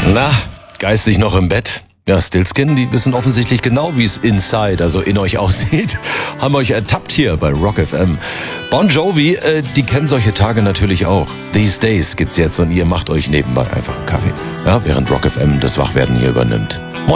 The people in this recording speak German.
Na, geistig noch im Bett? Ja, Stillskin, die wissen offensichtlich genau, wie es inside, also in euch aussieht. Haben euch ertappt hier bei Rock FM. Bon Jovi, die kennen solche Tage natürlich auch. These Days gibt's jetzt und ihr macht euch nebenbei einfach einen Kaffee. Ja, während Rock FM das Wachwerden hier übernimmt.